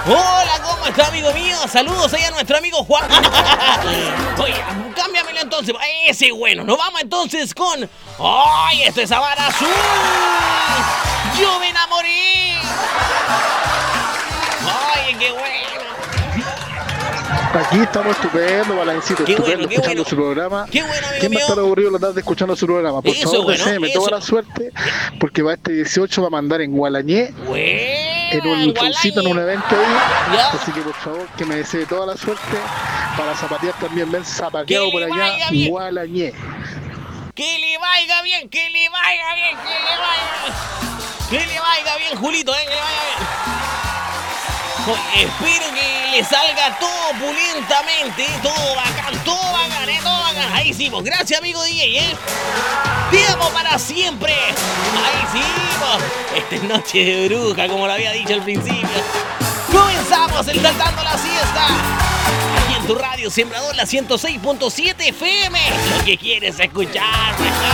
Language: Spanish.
Hola, ¿cómo está, amigo mío? Saludos ahí a nuestro amigo Juan. Oye, cámbiamelo entonces. Ese bueno. Nos vamos entonces con... ¡Ay, esto es Sabana Azul! ¡Yo me enamoré! ¡Ay, qué bueno! Aquí estamos estupendo, Balancito, Qué estupendo, bueno, qué escuchando bueno. su programa. Qué bueno, amigo ¿Quién va a estar mío. aburrido la tarde escuchando su programa? Por Eso, favor, bueno, deséeme eso. toda la suerte, porque va este 18 va a mandar en Gualañé, en Buena, un showcito, en un Gualañe. evento ahí. Ya. Así que por favor, que me desee toda la suerte para zapatear también, ven zapateado Que por le allá, vaya bien. Gualañé. Que le vaya bien, que le vaya bien, que le vaya bien. Que le vaya bien, Julito, que le vaya bien. Oye, espero que le salga todo opulentamente, todo bacán, todo bacán. Ahí sí, pues, gracias, amigo DJ, Te amo para siempre. Ahí sí, pues. Esta es noche de bruja, como lo había dicho al principio. Comenzamos el Saltando la Siesta. Aquí en tu radio Sembrador, la 106.7 FM. Lo que quieres escuchar.